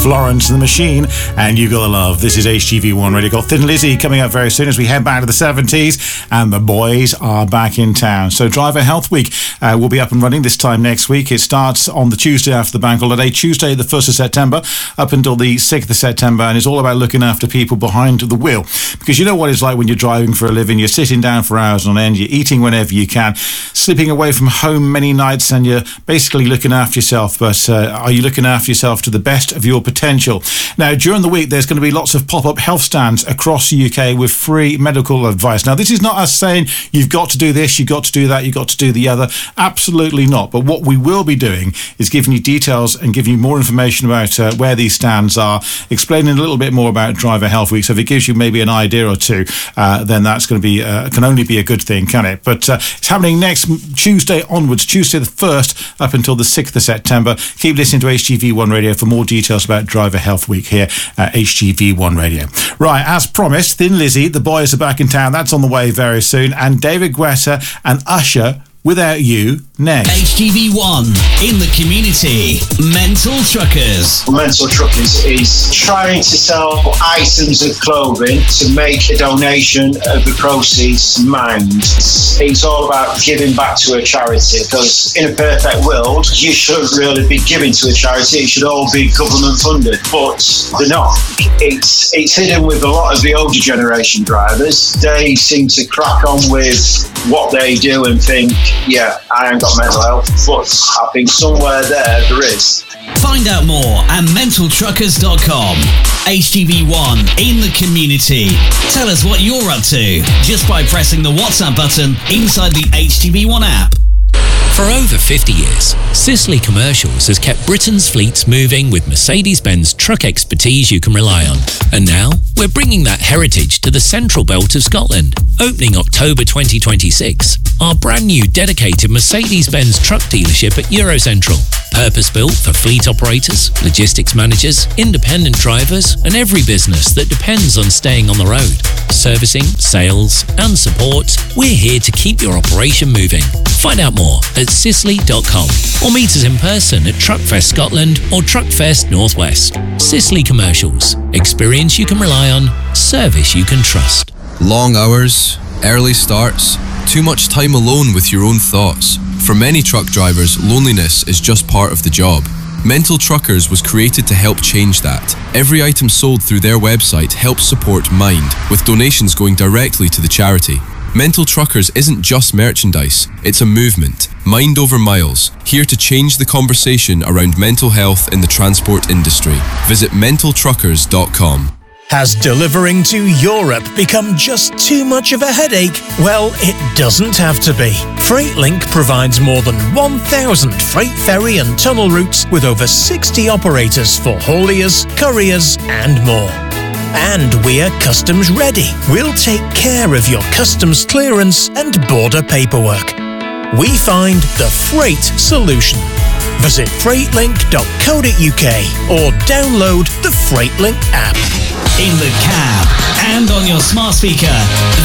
Florence and the Machine, and You Gotta Love. This is HTV1 Radio. Got Thin Lizzy coming up very soon as we head back to the 70s, and the boys are back in town. So Driver Health Week will be up and running this time next week. It starts on the Tuesday after the bank holiday, Tuesday the 1st of September, up until the 6th of September, and it's all about looking after people behind the wheel. Because you know what it's like when you're driving for a living. You're sitting down for hours on end, you're eating whenever you can, slipping away from home many nights, and you're basically looking after yourself. But are you looking after yourself to the best of your potential? Now, during the week, there's going to be lots of pop-up health stands across the UK with free medical advice. Now, this is not us saying you've got to do this, you've got to do that, you've got to do the other. Absolutely not. But what we will be doing is giving you details and giving you more information about where these stands are, explaining a little bit more about Driver Health Week. So if it gives you maybe an idea or two, then that's going to be can only be a good thing, can it? But it's happening next Tuesday onwards, Tuesday the 1st up until the 6th of September. Keep listening to HTV1 Radio for more details about Driver Health Week here at HTV1 Radio. Right, as promised, Thin Lizzy, the boys are back in town. That's on the way very soon. And David Guetta and Usher, Without You, next. HTV1 in the community. Mental Truckers. Mental Truckers is trying to sell items of clothing to make a donation of the proceeds to Mind. It's all about giving back to a charity, because in a perfect world, you shouldn't really be giving to a charity. It should all be government funded, but they're not. It's hidden with a lot of the older generation drivers. They seem to crack on with what they do and think, yeah, I ain't got mental health, but I think somewhere there is. Find out more at mentaltruckers.com. HTV1 in the community. Tell us what you're up to just by pressing the WhatsApp button inside the HTV1 app. For over 50 years, Sisley Commercials has kept Britain's fleets moving with Mercedes-Benz truck expertise you can rely on. And now, we're bringing that heritage to the central belt of Scotland. Opening October 2026, our brand new dedicated Mercedes-Benz truck dealership at Eurocentral. Purpose-built for fleet operators, logistics managers, independent drivers, and every business that depends on staying on the road. Servicing, sales, and support, we're here to keep your operation moving. Find out more at sisley.com or meet us in person at Truckfest Scotland or Truckfest Northwest. Sisley Commercials. Experience you can rely on, service you can trust. Long hours, early starts, too much time alone with your own thoughts. For many truck drivers, loneliness is just part of the job. Mental Truckers was created to help change that. Every item sold through their website helps support Mind, with donations going directly to the charity. Mental Truckers isn't just merchandise, it's a movement. Mind over miles, here to change the conversation around mental health in the transport industry. Visit mentaltruckers.com. Has delivering to Europe become just too much of a headache? Well, it doesn't have to be. FreightLink provides more than 1,000 freight ferry and tunnel routes with over 60 operators for hauliers, couriers, and more. And we're customs ready. We'll take care of your customs clearance and border paperwork. We find the freight solution. Visit freightlink.co.uk or download the FreightLink app. In the cab and on your smart speaker.